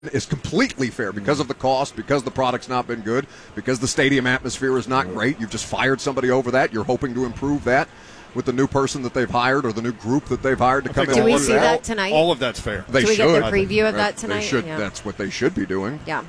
is completely fair because of the cost, because the product's not been good, because the stadium atmosphere is not great. You've just fired somebody over that. You're hoping to improve that with the new person that they've hired or the new group that they've hired to come in. Do we see that tonight? All of that's fair. They Do we should. get the preview of that tonight? They should. Yeah. That's what they should be doing. Yeah.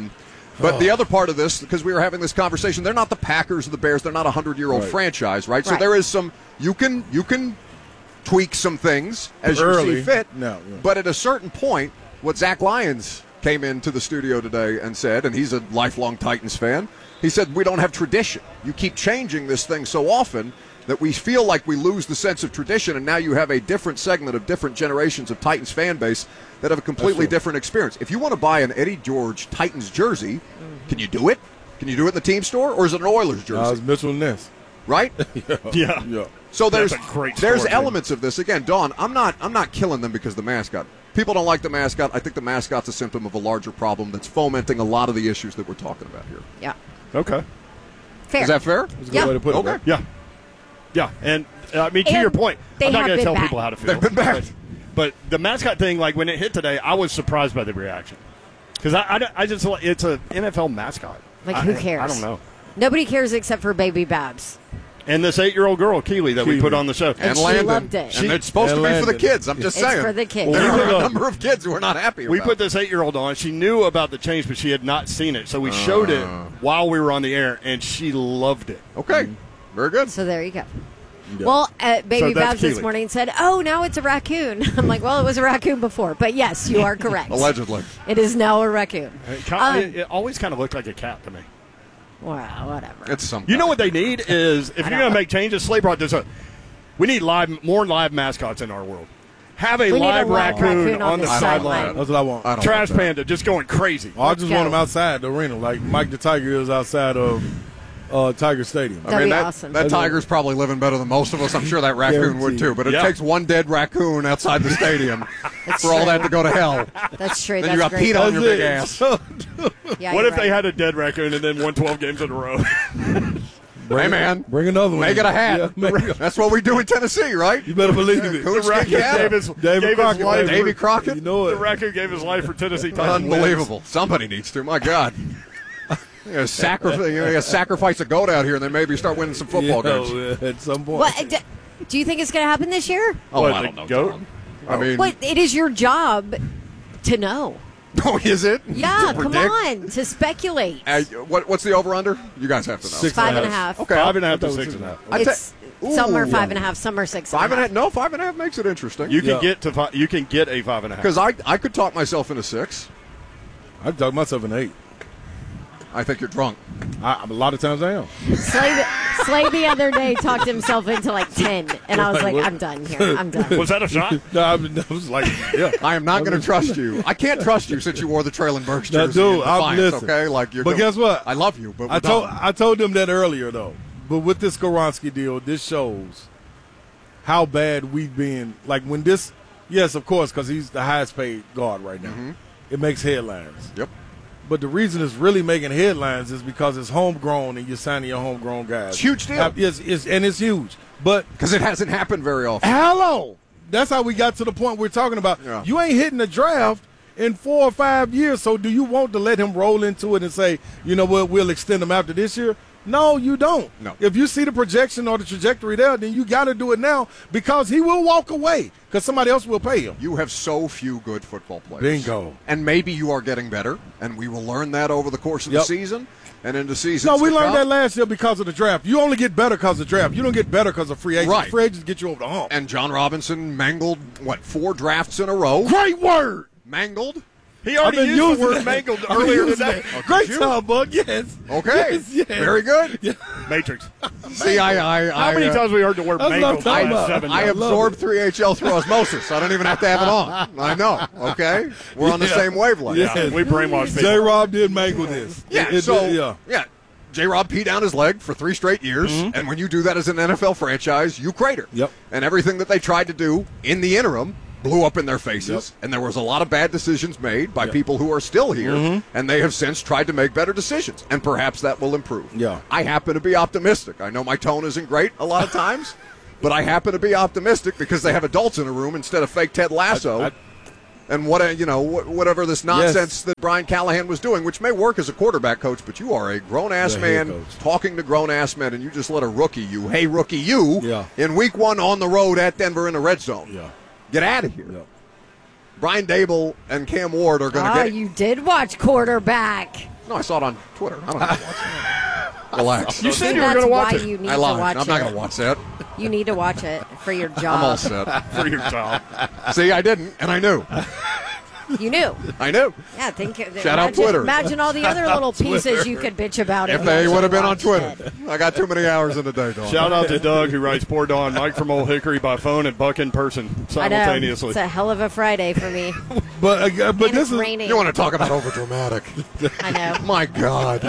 But the other part of this, because we were having this conversation, they're not the Packers or the Bears. They're not a 100-year-old franchise, right? So there is some. You can tweak some things as you see fit. But at a certain point, what Zach Lyons came into the studio today and said, and he's a lifelong Titans fan, he said, we don't have tradition. You keep changing this thing so often that we feel like we lose the sense of tradition, and now you have a different segment of different generations of Titans fan base that have a completely different experience. If you want to buy an Eddie George Titans jersey, can you do it? Can you do it in the team store, or is it an Oilers jersey? It's Mitchell Ness. Right? Yeah. So there's elements of this. Again, Dawn, I'm not killing them because of the mascot. People don't like the mascot. I think the mascot's a symptom of a larger problem that's fomenting a lot of the issues that we're talking about here. Yeah. Okay. Fair. Is that fair? That's a good way to put it. Okay. Yeah. Yeah. And, to your point, I'm not going to tell people how to feel. They've been bad. But the mascot thing, like when it hit today, I was surprised by the reaction. Because I just thought it's an NFL mascot. Like, who cares? I don't know. Nobody cares except for Baby Babs. And this 8-year-old girl, Keely, that we put on the show. And she Landon. loved it. And it's supposed to be for the kids. I'm just saying. It's for the kids. There are a number of kids who are not happy about We put this 8-year-old on. She knew about the change, but she had not seen it. So we showed it while we were on the air, and she loved it. Okay. Very good. So there you go. Yeah. Well, Baby Babs this morning said, oh, now it's a raccoon. I'm like, well, it was a raccoon before. But, yes, you are correct. Allegedly. It is now a raccoon. It always kind of looked like a cat to me. Well, whatever. It's something. You know what they need is, if you're going to make changes, Slay brought this up. We need more live mascots in our world. Have a live raccoon on the sideline. That's what I want. Trash Panda just going crazy. I just want him outside the arena, like Mike the Tiger is outside of Tiger Stadium. That'd be awesome. That tiger's probably living better than most of us. I'm sure that raccoon would too. But it takes one dead raccoon outside the stadium for all that to go to hell. That's true. Then you got Pete on your big ass. What if they had a dead raccoon and then won 12 games in a row? Hey, man. Bring another one. Make it a hat. Yeah, that's what we do in Tennessee, right? You better believe it. The raccoon gave his life. Davy Crockett? You know it. The raccoon gave his life for Tennessee Titans. Unbelievable. Somebody needs to. My God. Sacrifice a goat out here and then maybe start winning some football games. At some point. Do you think it's going to happen this year? Oh, I don't know. Goat? I mean, it is your job to know. Oh, is it? Yeah, come on, to speculate. What's the over-under? You guys have to know. 5.5. Okay. 5.5 to 6.5. Some are 5.5, some are 6.5. 5.5. No, 5.5 makes it interesting. You can get a 5.5 because I could talk myself into 6. I could talk myself into 8. I think you're drunk. A lot of times I am. Slay the other day talked himself into like 10, and I was like, I'm done here. I'm done. Was that a shot? No, I was like, yeah. I am not going to trust you. I can't trust you since you wore the Traylon Burks jersey. No, dude, I'm listening. Okay, but guess what? I love you, but I told them that earlier though. But with this Skoronski deal, this shows how bad we've been. Like when this, yes, of course, because he's the highest paid guard right now. Mm-hmm. It makes headlines. Yep. But the reason it's really making headlines is because it's homegrown and you're signing your homegrown guys. It's a huge deal. It's huge. But because it hasn't happened very often. Hello. That's how we got to the point we're talking about. Yeah. You ain't hitting the draft in 4 or 5 years, so do you want to let him roll into it and say, you know what, we'll extend him after this year? No, you don't. No. If you see the projection or the trajectory there, then you got to do it now because he will walk away because somebody else will pay him. You have so few good football players. Bingo. And maybe you are getting better, and we will learn that over the course of the season and into seasons. No, we learned that last year because of the draft. You only get better because of the draft. You don't get better because of free agents. Right. Free agents get you over the hump. And John Robinson mangled, 4 drafts in a row? Great word. Mangled? He already used the word mangled earlier today. Great job, Bug. Yes. Okay. Yes. Very good. Yeah. Matrix. See, how many times we heard the word mangled? I absorbed 3HL through osmosis. I don't even have to have it on. I know. Okay? We're on the same wavelength. Yeah. We brainwashed people. J-Rob did mangle this. Yeah. J-Rob peed down his leg for 3 straight years, and when you do that as an NFL franchise, you crater. Yep. And everything that they tried to do in the interim blew up in their faces, and there was a lot of bad decisions made by people who are still here, and they have since tried to make better decisions, and perhaps that will improve. Yeah. I happen to be optimistic. I know my tone isn't great a lot of times, but I happen to be optimistic because they have adults in the room instead of fake Ted Lasso. and whatever this nonsense that Brian Callahan was doing, which may work as a quarterback coach, but you are a grown-ass man talking to grown-ass men, and you just let a rookie in week 1 on the road at Denver in the red zone. Yeah. Get out of here. Yeah. Brian Dable and Cam Ward are going to get it. You did watch quarterback. No, I saw it on Twitter. I don't know. Relax. You said you were going to watch it. I lied. I'm not going to watch that. You need to watch it for your job. I'm all set. For your job. See, I didn't, and I knew. You knew. I knew. Yeah, Shout out Twitter. Imagine all the other little pieces you could bitch about. If they would have been on Twitter. I got too many hours in the day, Dawn. Shout out to Doug, who writes, poor Dawn, Mike from Old Hickory by phone and Buck in person simultaneously. I know. It's a hell of a Friday for me. but this is raining. You want to talk about overdramatic. I know. My God.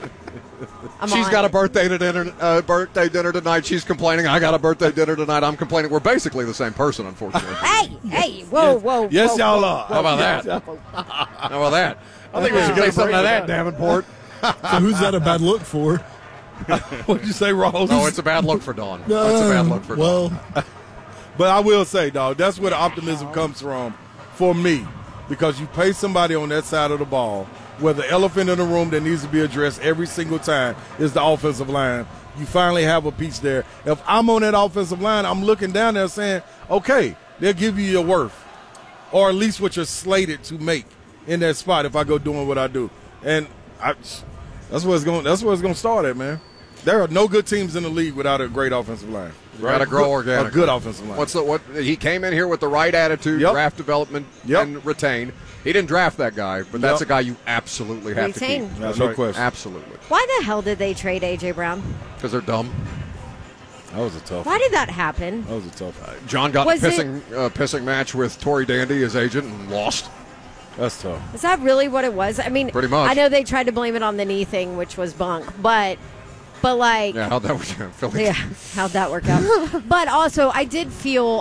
She's got a birthday dinner tonight. She's complaining. I got a birthday dinner tonight. I'm complaining. We're basically the same person, unfortunately. Hey, whoa. Yes, y'all are. How about that? How about that? I think we should say something to that, Davenport. So who's that a bad look for? What'd you say, Ross? No, it's a bad look for Dawn. It's a bad look for Dawn. But I will say, dog, that's where the optimism comes from for me, because you pay somebody on that side of the ball where the elephant in the room that needs to be addressed every single time is the offensive line. You finally have a piece there. If I'm on that offensive line, I'm looking down there saying, okay, they'll give you your worth, or at least what you're slated to make in that spot if I go doing what I do. And that's where it's going to start at, man. There are no good teams in the league without a great offensive line. You got to grow organically. A good offensive line. He came in here with the right attitude, draft development, and retain. He didn't draft that guy, but that's a guy you absolutely have to keep. That's no question. Absolutely. Why the hell did they trade A.J. Brown? Because they're dumb. That was a tough. Why did that happen? That was a tough. John got a pissing match with Tory Dandy, his agent, and lost. That's tough. Is that really what it was? I mean, pretty much. I know they tried to blame it on the knee thing, which was bunk, but like, how'd that work out, Philly? Yeah, how'd that work out? But also, I did feel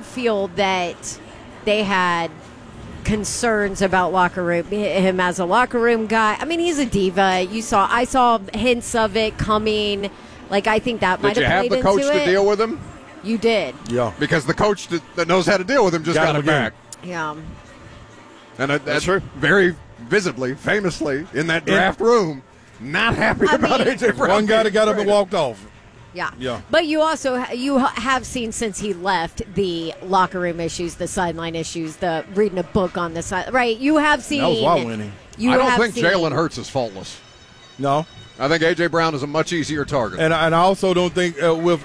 that they had concerns about locker room, him as a locker room guy. I mean, he's a diva. I saw hints of it coming. Like, I think that might have played into it. Did you have the coach to deal with him? You did. Yeah. Because the coach that knows how to deal with him just got him back. Yeah. And that's true. Very visibly, famously, in that draft room, not happy about A.J. Brown. One guy that got up and walked off. Yeah. But you have seen since he left the locker room issues, the sideline issues, the reading a book on the side, right? You have seen. That was while winning. I don't think Jalen Hurts is faultless. No. I think A.J. Brown is a much easier target. And I also don't think with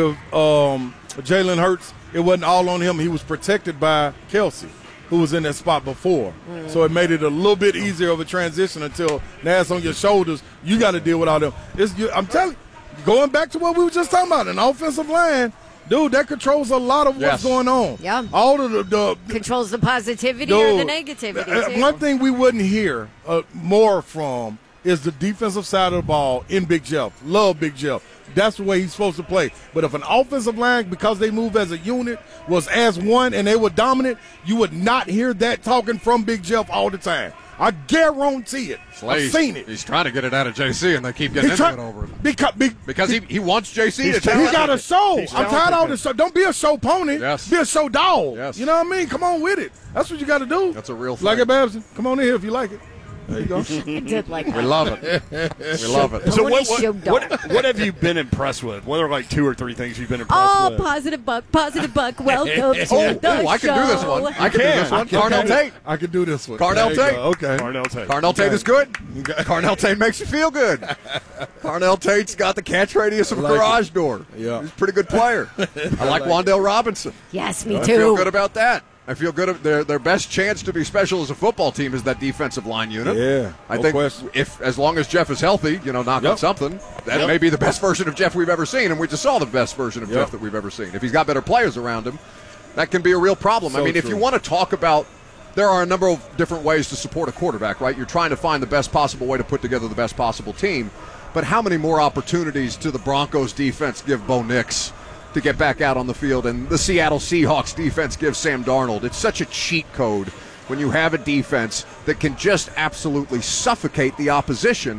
Jalen Hurts, it wasn't all on him. He was protected by Kelsey, who was in that spot before. So it made it a little bit easier of a transition until now it's on your shoulders. You got to deal with all them. I'm telling you. Going back to what we were just talking about, an offensive line, dude, that controls a lot of what's going on. Yeah. All of the controls the positivity or the negativity. One thing we wouldn't hear more from is the defensive side of the ball in Big Jeff. Love Big Jeff. That's the way he's supposed to play. But if an offensive line, because they move as a unit, was as one and they were dominant, you would not hear that talking from Big Jeff all the time. I guarantee it. I've seen it. He's trying to get it out of JC, and they keep getting into it over it. Because he wants JC to tell He got a show. I'm tired of all this stuff. Don't be a show pony. Yes. Be a show dog. Yes. You know what I mean? Come on with it. That's what you got to do. That's a real thing. Like it, Babson? Come on in here if you like it. There you go. I did like that. We love it. We love it. So what have you been impressed with? What are like 2 or 3 things you've been impressed with? Positive buck. Welcome to the show. I can do this one. I can do this one. Carnell Tate. I can do this one. Carnell Tate. Okay. Carnell Tate is good. Carnell Tate makes you feel good. Carnell Tate's got the catch radius of a garage door. Yeah. He's a pretty good player. I like Wan'Dale Robinson. Yes, me too. I feel good about that. I feel good. Their best chance to be special as a football team is that defensive line unit. Yeah, I think as long as Jeff is healthy, knock on something, that may be the best version of Jeff we've ever seen, and we just saw the best version of Jeff that we've ever seen. If he's got better players around him, that can be a real problem. If you want to talk about, there are a number of different ways to support a quarterback, right? You're trying to find the best possible way to put together the best possible team, but how many more opportunities to the Broncos defense give Bo Nix to get back out on the field, and the Seattle Seahawks defense gives Sam Darnold? It's such a cheat code when you have a defense that can just absolutely suffocate the opposition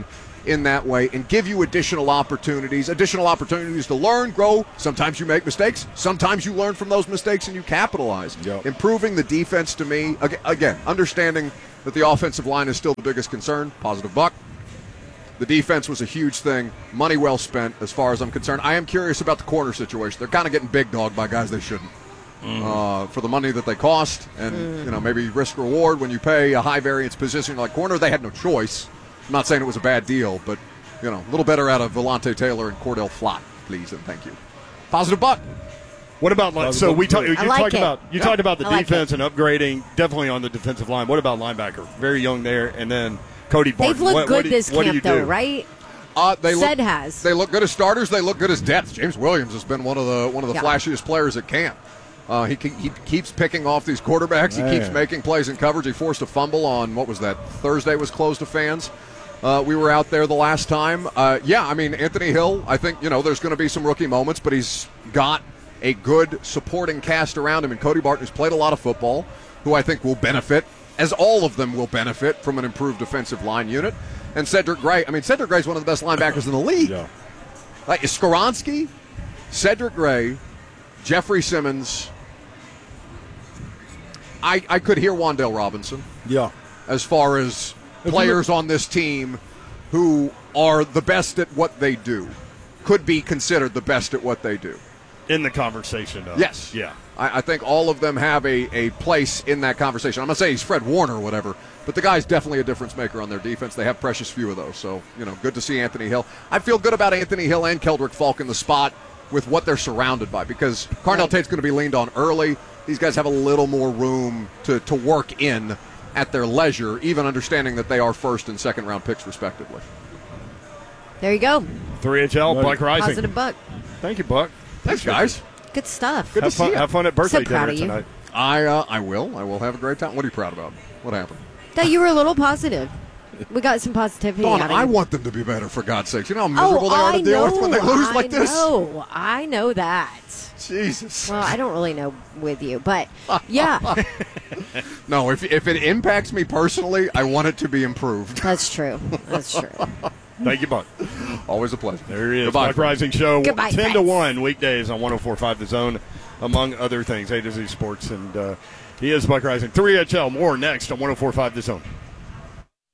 in that way and give you additional opportunities to learn, grow. Sometimes you make mistakes. Sometimes you learn from those mistakes and you capitalize. Yep. Improving the defense to me, again, understanding that the offensive line is still the biggest concern. Positive buck. The defense was a huge thing. Money well spent as far as I'm concerned. I am curious about the corner situation. They're kind of getting big dogged by guys they shouldn't. For the money that they cost and, maybe risk-reward when you pay a high-variance position like corner. They had no choice. I'm not saying it was a bad deal, but, a little better out of Volante Taylor and Cordell Flott, please, and thank you. Positive buck. What about you talked about the like defense and upgrading, definitely on the defensive line. What about linebacker? Very young there, and then Cody Barton. They've looked good this camp, though, right? They look good as starters. They look good as depth. James Williams has been one of the flashiest players at camp. He keeps picking off these quarterbacks. Man. He keeps making plays in coverage. He forced a fumble on, what was that, Thursday was closed to fans. We were out there the last time. Anthony Hill, I think, there's going to be some rookie moments, but he's got a good supporting cast around him. And Cody Barton, who's played a lot of football, who I think will benefit, as all of them will benefit from an improved defensive line unit. And Cedric Gray. Cedric Gray's one of the best linebackers in the league. Yeah. Skoronski, Cedric Gray, Jeffrey Simmons. I could hear Wan'Dale Robinson. Yeah. As far as players on this team who are the best at what they do, could be considered the best at what they do. In the conversation, though. Yes. Yeah. I think all of them have a place in that conversation. I'm not saying he's Fred Warner or whatever, but the guy's definitely a difference maker on their defense. They have precious few of those. So, good to see Anthony Hill. I feel good about Anthony Hill and Keldrick Falk in the spot with what they're surrounded by, because Carnell Tate's going to be leaned on early. These guys have a little more room to work in at their leisure, even understanding that they are first and second round picks, respectively. There you go. 3HL, Buck Rising. Positive buck. Thank you, Buck. Thanks, guys. Good stuff. Good to see you. Have fun at birthday So proud dinner of you. tonight. I will. I will have a great time. What are you proud about? What happened? That you were a little positive. We got some positivity Dawn, out of you. I want them to be better, for God's sakes. You know how miserable they are to deal with when they lose like this? I know that. Jesus. Well, I don't really know with you, but yeah, No, if it impacts me personally, I want it to be improved. that's true. That's true. Thank you, Buck. Always a pleasure. There he is. Goodbye, Buck Rising Show, Goodbye, 10 to friends. 1 weekdays on 104.5 The Zone, among other things, A to Z Sports. And he is Buck Rising. 3HL, more next on 104.5 The Zone.